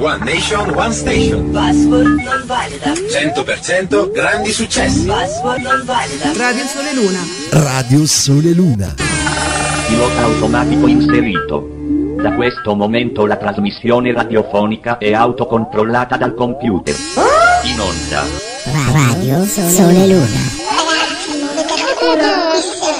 One Nation, One Station. Password non valida. 100% grandi successi. Password non valida. Radio Sole Luna. Radio Sole Luna. Pilota automatico inserito. Da questo momento la trasmissione radiofonica è autocontrollata dal computer. In onda. Radio Sole Luna.